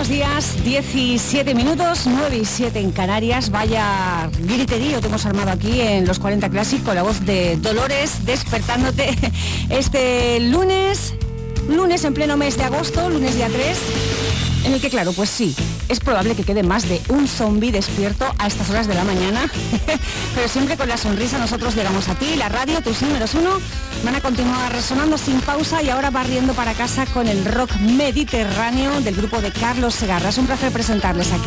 buenos días, 17 minutos, 9 y 7 en Canarias. Vaya griterío que hemos armado aquí en los 40 Classic con la voz de Dolores despertándote este lunes en pleno mes de agosto, lunes día 3, en el que claro, pues sí, es probable que quede más de un zombie despierto a estas horas de la mañana, pero siempre con la sonrisa nosotros llegamos a ti, la radio, tus números 1, van a continuar resonando sin pausa y ahora barriendo para casa con el rock mediterráneo del grupo de Carlos Segarra. Es un placer presentarles aquí